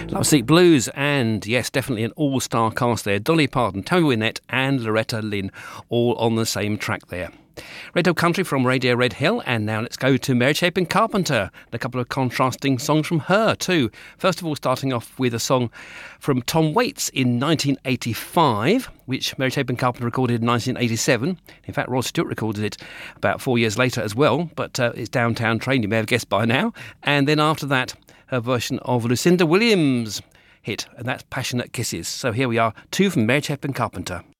Lovesick Blues, and yes, definitely an all-star cast there. Dolly Parton, Tammy Wynette and Loretta Lynn, all on the same track there. Red Hill Country from Radio Red Hill, and now let's go to Mary Chapin Carpenter. A couple of contrasting songs from her too. First of all, starting off with a song from Tom Waits in 1985, which Mary Chapin Carpenter recorded in 1987. In fact, Rod Stewart recorded it about 4 years later as well, but it's Downtown Train, you may have guessed by now. And then after that, her version of Lucinda Williams' hit, and that's Passionate Kisses. So here we are, two from Mary Chapin Carpenter.